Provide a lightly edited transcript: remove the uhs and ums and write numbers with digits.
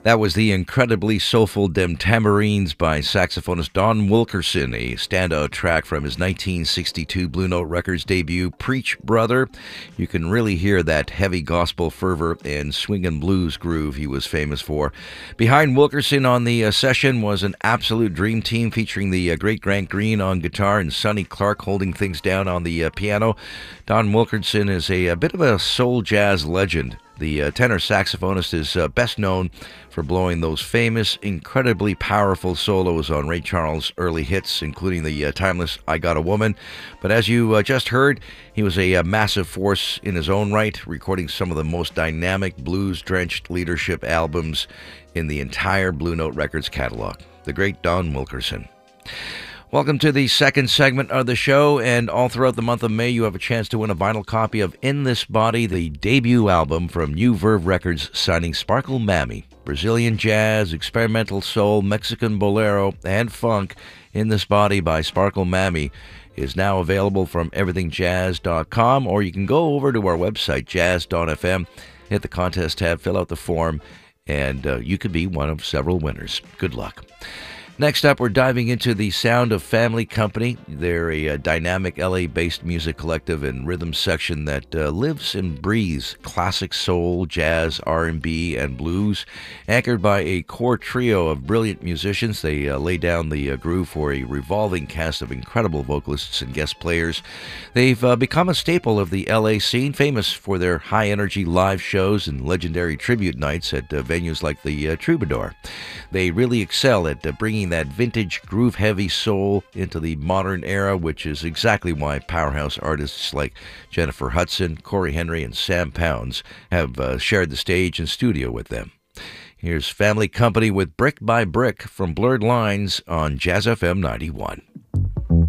That was the incredibly soulful Dem Tamarines by saxophonist Don Wilkerson, a standout track from his 1962 Blue Note Records debut, Preach Brother. You can really hear that heavy gospel fervor and swing and blues groove he was famous for. Behind Wilkerson on the session was an absolute dream team featuring the great Grant Green on guitar and Sonny Clark holding things down on the piano. Don Wilkerson is a bit of a soul jazz legend. The tenor saxophonist is best known for blowing those famous, incredibly powerful solos on Ray Charles' early hits, including the timeless I Got a Woman. But as you just heard, he was a massive force in his own right, recording some of the most dynamic blues-drenched leadership albums in the entire Blue Note Records catalog. The great Don Wilkerson. Welcome to the second segment of the show, and all throughout the month of May, you have a chance to win a vinyl copy of In This Body, the debut album from New Verve Records, signing Sparkle Mammy. Brazilian jazz, experimental soul, Mexican bolero, and funk. In This Body by Sparkle Mammy is now available from everythingjazz.com, or you can go over to our website, jazz.fm, hit the contest tab, fill out the form, and you could be one of several winners. Good luck. Next up, we're diving into the sound of Family Company. They're a dynamic LA-based music collective and rhythm section that lives and breathes classic soul, jazz, R&B, and blues. Anchored by a core trio of brilliant musicians, they lay down the groove for a revolving cast of incredible vocalists and guest players. They've become a staple of the LA scene, famous for their high-energy live shows and legendary tribute nights at venues like the Troubadour. They really excel at bringing that vintage groove-heavy soul into the modern era, which is exactly why powerhouse artists like Jennifer Hudson, Corey Henry, and Sam Pounds have shared the stage and studio with them. Here's Family Company with Brick by Brick from Blurred Lines on Jazz FM 91.